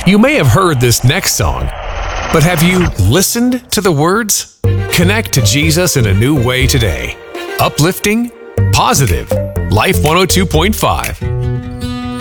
You may have heard this next song, but have you listened to the words? Connect to Jesus in a new way today. Uplifting, positive, Life 102.5.